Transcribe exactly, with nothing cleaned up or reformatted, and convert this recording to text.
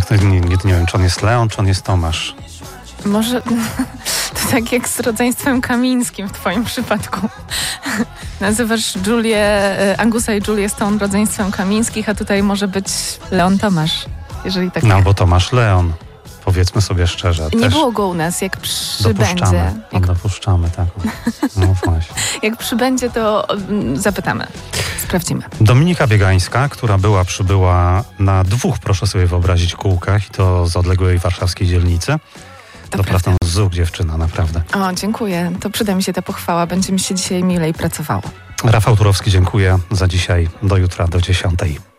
Jak to, nie, nie, nie wiem, czy on jest Leon, czy on jest Tomasz. Może to tak jak z rodzeństwem Kamińskim w twoim przypadku. Nazywasz Julię, Angusa i Julię Stone rodzeństwem Kamińskich, a tutaj może być Leon Tomasz, jeżeli tak. No albo Tomasz Leon, powiedzmy sobie szczerze. Nie też było go u nas, jak przybędzie. dopuszczamy, Jak, dopuszczamy, tak. No właśnie. jak przybędzie, to mm, zapytamy, sprawdzimy. Dominika Biegańska, która była, przybyła na dwóch, proszę sobie wyobrazić, kółkach i to z odległej warszawskiej dzielnicy. Doprawdą z zuch dziewczyna, naprawdę. O, dziękuję. To przyda mi się ta pochwała. Będzie mi się dzisiaj milej pracowało. Rafał Turowski, dziękuję za dzisiaj. Do jutra, do dziesiątej.